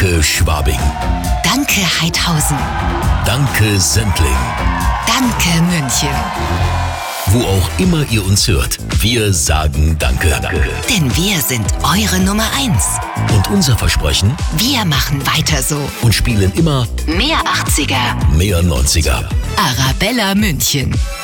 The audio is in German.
Danke Schwabing. Danke Heidhausen. Danke Sendling. Danke München. Wo auch immer ihr uns hört, wir sagen Danke. Denn wir sind eure Nummer 1. Und unser Versprechen? Wir machen weiter so. Und spielen immer mehr 80er, mehr 90er. Arabella München.